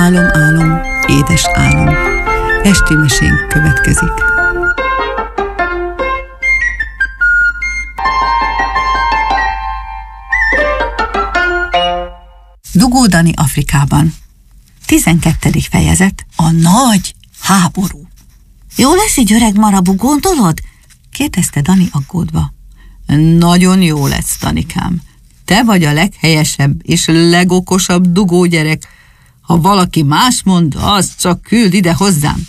Álom, álom, édes álom. Esti mesénk következik. Dugó Dani Afrikában. 12. fejezet. A nagy háború. Jó lesz így, öreg marabú, gondolod? Kérdezte Dani aggódva. Nagyon jó lesz, Danikám. Te vagy a leghelyesebb és legokosabb dugó gyerek. Ha valaki más mond, azt csak küld ide hozzám.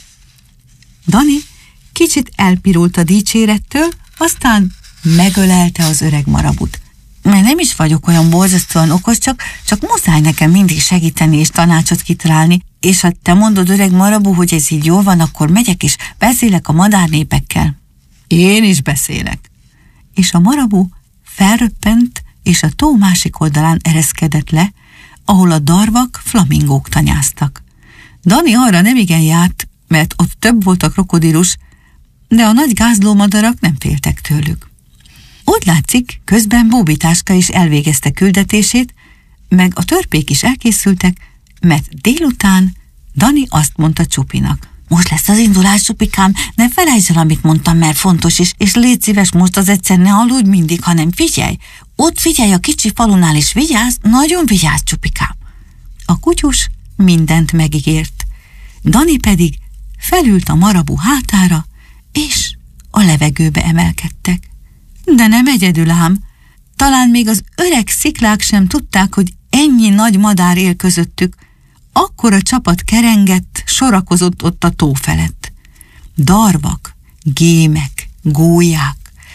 Dani kicsit elpirult a dicsérettől, aztán megölelte az öreg marabut. Mert nem is vagyok olyan borzasztóan okos, csak muszáj nekem mindig segíteni és tanácsot kitalálni, és ha te mondod, öreg marabú, hogy ez így jól van, akkor megyek és beszélek a madárnépekkel. Én is beszélek. És a marabú felröppent, és a tó másik oldalán ereszkedett le, ahol a darvak flamingók tanyáztak. Dani arra nemigen járt, mert ott több volt a krokodilus, de a nagy gázlómadarak nem féltek tőlük. Úgy látszik, közben Bóbitáska is elvégezte küldetését, meg a törpék is elkészültek, mert délután Dani azt mondta Csupinak. Most lesz az indulás, Csupikám, ne felejtsd el, amit mondtam, mert fontos is, és légy szíves, most az egyszer ne aludj mindig, hanem figyelj. Ott figyelj a kicsi falunál, és vigyázz, nagyon vigyázz, Csupikám. A kutyus mindent megígért. Dani pedig felült a marabú hátára, és a levegőbe emelkedtek. De nem egyedül ám. Talán még az öreg sziklák sem tudták, hogy ennyi nagy madár él közöttük. Akkora csapat kerengett, sorakozott ott a tó felett. Darvak, gémek, gólyák,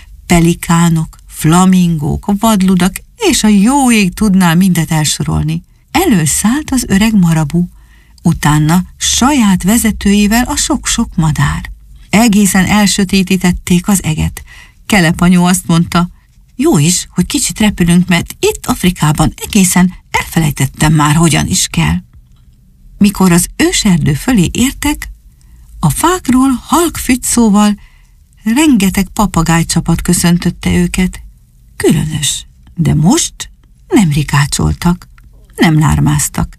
pelikánok, flamingók, vadludak, és a jó ég tudná mindet elsorolni. Előszállt az öreg marabú, utána saját vezetőjével a sok-sok madár. Egészen elsötétítették az eget. Kelepanyó azt mondta, jó is, hogy kicsit repülünk, mert itt Afrikában egészen elfelejtettem már, hogyan is kell. Mikor az őserdő fölé értek, a fákról halk fügyszóval rengeteg papagájcsapat köszöntötte őket. Különös, de most nem rikácsoltak, nem lármáztak.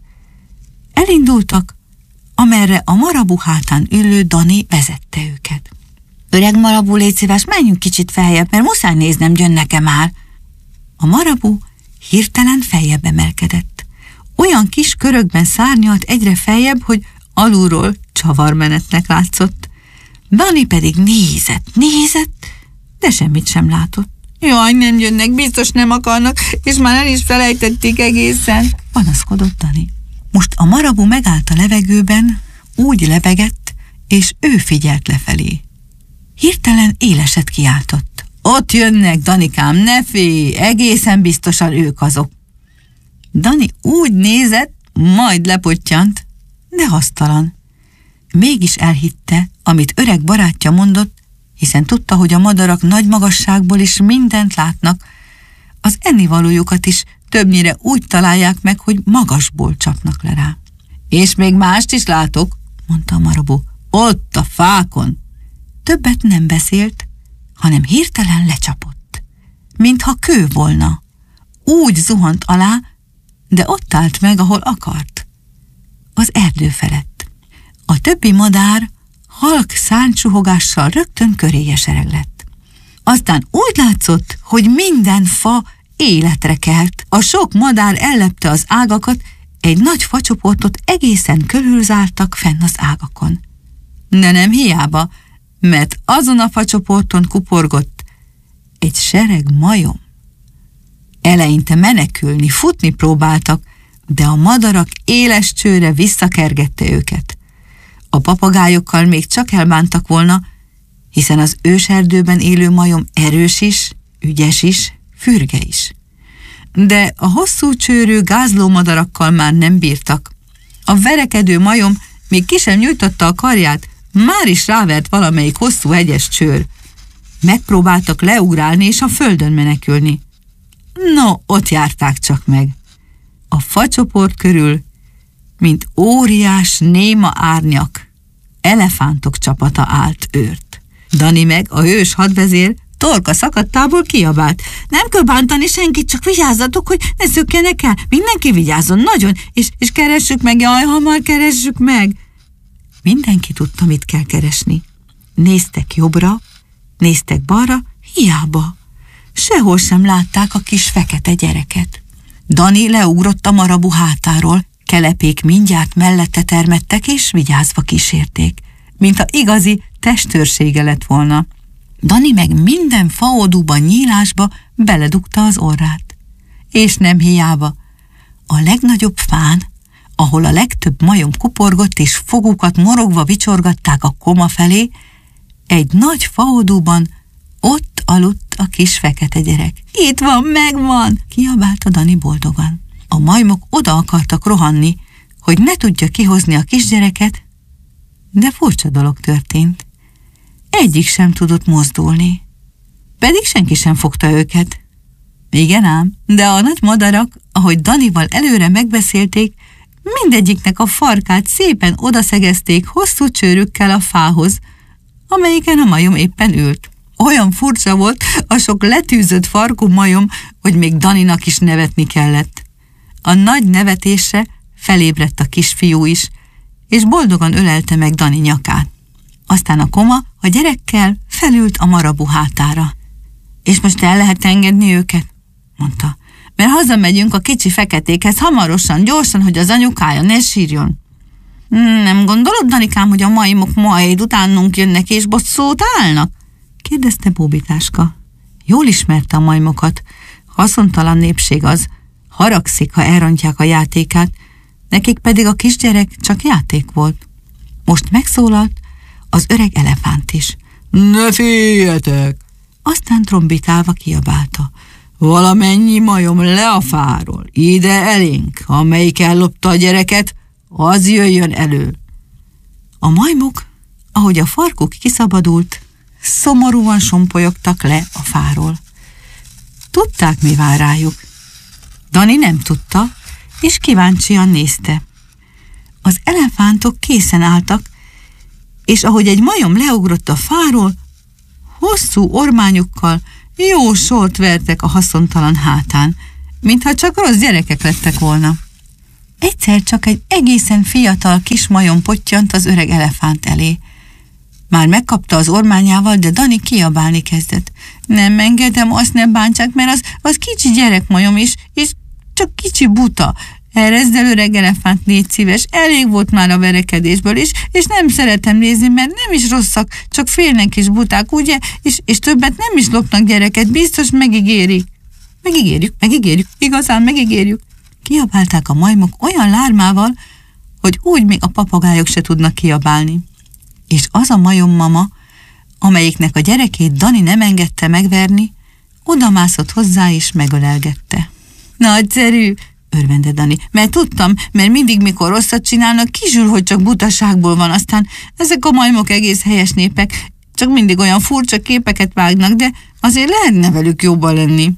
Elindultak, amerre a marabú hátán ülő Dani vezette őket. Öreg marabú, légy szíves, menjünk kicsit feljebb, mert muszáj néznem, jönnek-e már. A marabú hirtelen feljebb emelkedett. Olyan kis körökben szárnyalt egyre feljebb, hogy alulról csavarmenetnek látszott. Dani pedig nézett, de semmit sem látott. Jaj, nem jönnek, biztos nem akarnak, és már el is felejtették egészen, panaszkodott Dani. Most a marabú megállt a levegőben, úgy lebegett, és ő figyelt lefelé. Hirtelen éleset kiáltott. Ott jönnek, Danikám, ne félj, egészen biztosan ők azok. Dani úgy nézett, majd lepottyant, de hasztalan. Mégis elhitte, amit öreg barátja mondott, hiszen tudta, hogy a madarak nagy magasságból is mindent látnak, az ennivalójukat is többnyire úgy találják meg, hogy magasból csapnak le rá. És még mást is látok, mondta a marabú, ott a fákon. Többet nem beszélt, hanem hirtelen lecsapott, mintha kő volna. Úgy zuhant alá, de ott állt meg, ahol akart. Az erdő felett. A többi madár halk szárnycsuhogással rögtön köréje sereglett. Aztán úgy látszott, hogy minden fa életre kelt. A sok madár ellepte az ágakat, egy nagy facsoportot egészen körülzártak fenn az ágakon. De nem hiába, mert azon a facsoporton kuporgott egy sereg majom. Eleinte menekülni, futni próbáltak, de a madarak éles csőre visszakergette őket. A papagájokkal még csak elbántak volna, hiszen az őserdőben élő majom erős is, ügyes is, fürge is. De a hosszú csőrű gázlómadarakkal már nem bírtak. A verekedő majom még ki sem nyújtotta a karját, már is rávert valamelyik hosszú hegyes csőr. Megpróbáltak leugrálni és a földön menekülni. No, ott járták csak meg. A facsoport körül, mint óriás, néma árnyak, elefántok csapata állt őrt. Dani meg, a hős hadvezér, torka szakadtából kiabált. Nem kell bántani senkit, csak vigyázzatok, hogy ne szökjenek el. Mindenki vigyázzon, nagyon, és keressük meg, jaj, hamar keressük meg. Mindenki tudta, mit kell keresni. Néztek jobbra, néztek balra, hiába. Sehol sem látták a kis fekete gyereket. Dani leugrott a Marabu hátáról, kelepék mindjárt mellette termettek, és vigyázva kísérték, mintha igazi testőrsége lett volna. Dani meg minden faodúban, nyílásba beledugta az orrát. És nem hiába. A legnagyobb fán, ahol a legtöbb majom kuporgott és fogukat morogva vicsorgatták a koma felé, egy nagy faodúban ott aludt a kis fekete gyerek. Itt van, megvan! Kiabálta Dani boldogan. A majmok oda akartak rohanni, hogy ne tudja kihozni a kisgyereket, de furcsa dolog történt. Egyik sem tudott mozdulni. Pedig senki sem fogta őket. Igen ám, de a nagy madarak, ahogy Danival előre megbeszélték, mindegyiknek a farkát szépen odaszegezték hosszú csőrükkel a fához, amelyiken a majom éppen ült. Olyan furcsa volt a sok letűzött farkú majom, hogy még Daninak is nevetni kellett. A nagy nevetésre felébredt a kisfiú is, és boldogan ölelte meg Dani nyakát. Aztán a koma a gyerekkel felült a Marabu hátára. És most el lehet engedni őket, mondta, mert hazamegyünk a kicsi feketékhez hamarosan, gyorsan, hogy az anyukája ne sírjon. Nem gondolod, Danikám, hogy a majmok majd utánunk jönnek és bosszút állnak? Kérdezte Bóbitáska. Jól ismerte a majmokat, haszontalan népség az, haragszik, ha elrontják a játékát, nekik pedig a kisgyerek csak játék volt. Most megszólalt az öreg elefánt is. Ne féljetek! Aztán trombitálva kiabálta. Valamennyi majom le a fáról, ide elénk, amelyik ellopta a gyereket, az jöjjön elő. A majmok, ahogy a farkuk kiszabadult, szomorúan sompolyogtak le a fáról. Tudták, mi vár rájuk. Dani nem tudta, és kíváncsian nézte. Az elefántok készen álltak, és ahogy egy majom leugrott a fáról, hosszú ormányukkal jó sort vertek a haszontalan hátán, mintha csak rossz gyerekek lettek volna. Egyszer csak egy egészen fiatal kis majom pottyant az öreg elefánt elé. Már megkapta az ormányával, de Dani kiabálni kezdett. Nem engedem, azt nem bántsák, mert az kicsi gyerekmajom is, és csak kicsi buta. Erezd el, öreg elefánt, légy szíves, elég volt már a verekedésből, és nem szeretem nézni, mert nem is rosszak, csak félnek is buták, ugye? És többet nem is lopnak gyereket, biztos megígérik. Megígérjük, igazán megígérjük. Kiabálták a majmok olyan lármával, hogy úgy még a papagájok se tudnak kiabálni. És az a majommama, amelyiknek a gyerekét Dani nem engedte megverni, odamászott hozzá és megölelgette. Nagyszerű, örvendett Dani, mert tudtam, mert mindig, mikor rosszat csinálnak, kizsül, hogy csak butaságból van, aztán ezek a majmok egész helyes népek, csak mindig olyan furcsa képeket vágnak, de azért lehetne velük jobban lenni.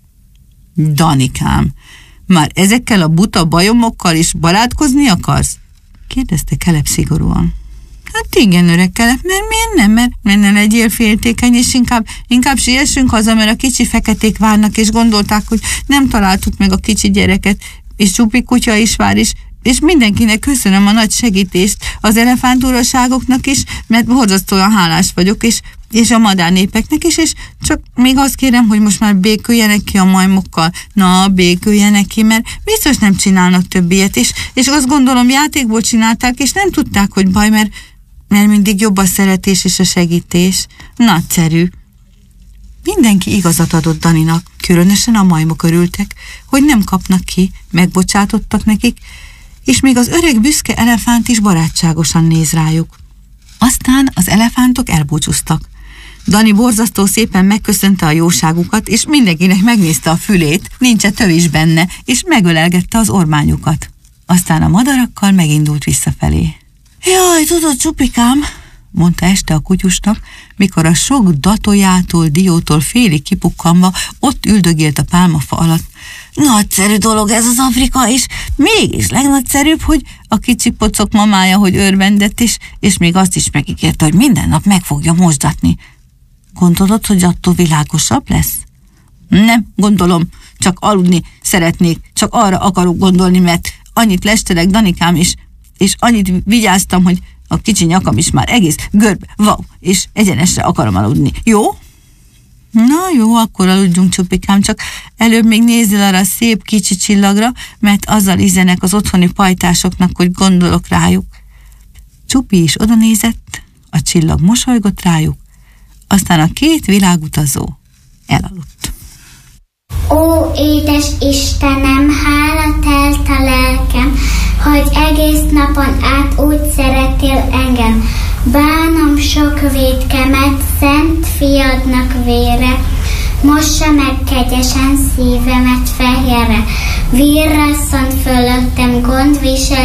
Danikám, már ezekkel a buta bajomokkal is barátkozni akarsz? Kérdezte Kelep szigorúan. Hát igen, öreg Kelep, mert miért nem? Mert ne legyél féltékeny, és inkább siessünk haza, mert a kicsi feketék várnak, és gondolták, hogy nem találtuk meg a kicsi gyereket, és Csupi kutya is vár, és mindenkinek köszönöm a nagy segítést, az elefántúraságoknak is, mert borzasztóan hálás vagyok, és a madárnépeknek is, és csak még azt kérem, hogy most már béküljenek ki a majmokkal. Na, béküljenek ki, mert biztos nem csinálnak több ilyet, és azt gondolom játékból csinálták, és nem tudták, hogy baj, mert mindig jobb a szeretés és a segítés. Nagyszerű. Mindenki igazat adott Daninak, különösen a majmok örültek, hogy nem kapnak ki, megbocsátottak nekik, és még az öreg büszke elefánt is barátságosan néz rájuk. Aztán az elefántok elbúcsúztak. Dani borzasztó szépen megköszönte a jóságukat, és mindenkinek megnézte a fülét, nincs tövis benne, és megölelgette az ormányukat. Aztán a madarakkal megindult visszafelé. Jaj, tudod, Csupikám, mondta este a kutyusnak, mikor a sok datójától, diótól félig kipukkanva ott üldögélt a pálmafa alatt. Nagyszerű dolog ez az Afrika, és mégis legnagyszerűbb, hogy a kicsi pocok mamája, hogy örvendett, és még azt is megígérte, hogy minden nap meg fogja mosdatni. Gondolod, hogy attól világosabb lesz? Nem gondolom, csak aludni szeretnék, csak arra akarok gondolni, mert annyit lesterek, Danikám, és annyit vigyáztam, hogy a kicsi nyakam is már egész görbe, és egyenesre akarom aludni. Jó? Na jó, akkor aludjunk, Csupikám, csak előbb még nézzél arra a szép kicsi csillagra, mert azzal üzenek az otthoni pajtásoknak, hogy gondolok rájuk. Csupi is oda nézett, a csillag mosolygott rájuk, aztán a két világutazó elaludt. Ó, édes Istenem, hála telt a lelkem, hogy egész napon át úgy szeretél engem. Bánom sok vétkemet, szent fiadnak vére, mossa meg kegyesen szívemet fehérre, virrasszont fölöttem gondvisel,